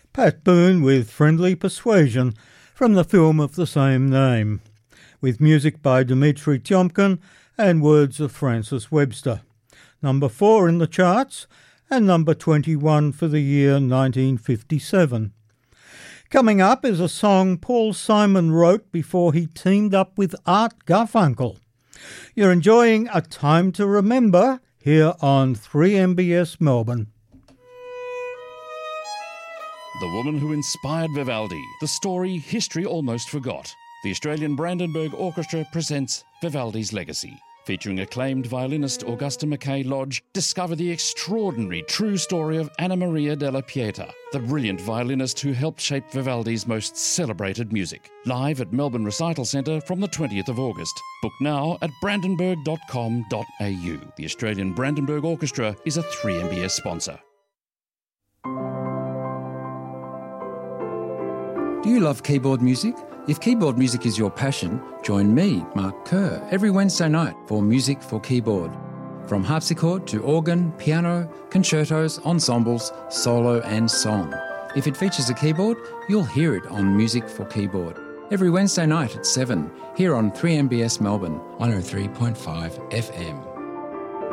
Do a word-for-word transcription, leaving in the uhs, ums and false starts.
Pat Boone with Friendly Persuasion from the film of the same name, with music by Dmitri Tiomkin and words of Francis Webster. Number four in the charts and number twenty-one for the year nineteen fifty-seven. Coming up is a song Paul Simon wrote before he teamed up with Art Garfunkel. You're enjoying A Time to Remember here on three M B S Melbourne. The woman who inspired Vivaldi, the story history almost forgot. The Australian Brandenburg Orchestra presents Vivaldi's Legacy. Featuring acclaimed violinist Augusta Mackay Lodge, discover the extraordinary true story of Anna Maria della Pieta, the brilliant violinist who helped shape Vivaldi's most celebrated music. Live at Melbourne Recital Centre from the twentieth of August. Book now at brandenburg dot com dot a u. The Australian Brandenburg Orchestra is a three M B S sponsor. Do you love keyboard music? If keyboard music is your passion, join me, Mark Kerr, every Wednesday night for Music for Keyboard. From harpsichord to organ, piano, concertos, ensembles, solo and song. If it features a keyboard, you'll hear it on Music for Keyboard. Every Wednesday night at seven, here on three M B S Melbourne, one oh three point five F M.